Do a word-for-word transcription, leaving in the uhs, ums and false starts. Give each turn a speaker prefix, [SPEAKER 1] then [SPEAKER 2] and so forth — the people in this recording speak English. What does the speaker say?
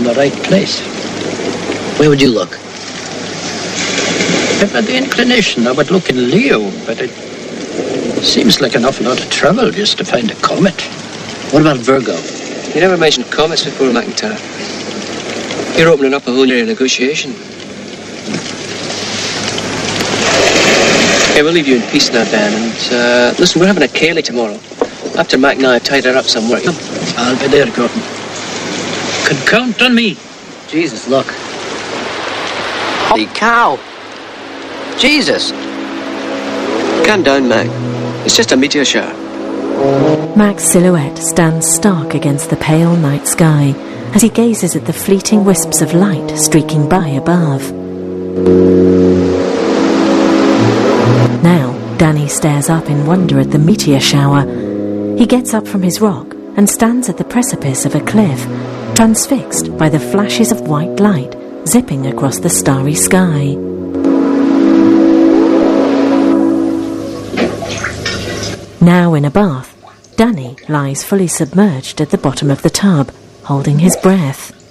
[SPEAKER 1] the right place.
[SPEAKER 2] Where would you look?
[SPEAKER 1] If I had the inclination, I would look in Leo, but it seems like an awful lot of trouble just to find a comet.
[SPEAKER 2] What about Virgo?
[SPEAKER 3] You never mentioned comets before, McIntyre. You're opening up a whole area of negotiation. Okay, we'll leave you in peace now, Ben. And uh, listen, we're having a Cayley tomorrow. After Mac and I have tied her up somewhere.
[SPEAKER 1] I'll be there, Gordon. Can count on me.
[SPEAKER 2] Jesus, look. Holy cow! Jesus!
[SPEAKER 3] Calm down, Mac. It's just a meteor shower.
[SPEAKER 4] Mac's silhouette stands stark against the pale night sky as he gazes at the fleeting wisps of light streaking by above. Now, Danny stares up in wonder at the meteor shower. He gets up from his rock and stands at the precipice of a cliff, transfixed by the flashes of white light zipping across the starry sky. Now in a bath, Danny lies fully submerged at the bottom of the tub, holding his breath.